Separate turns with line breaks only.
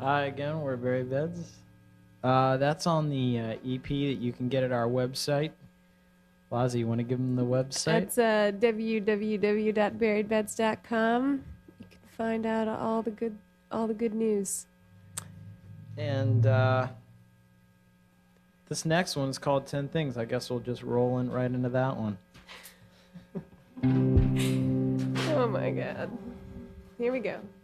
Hi again, we're Buried Beds. That's on the EP that you can get at our website. Lazi, you want to give them the website?
It's www.buriedbeds.com. You can find out all the good news.
And this next one is called 10 Things. I guess we'll just roll in right into that one.
Oh my God. Here we go.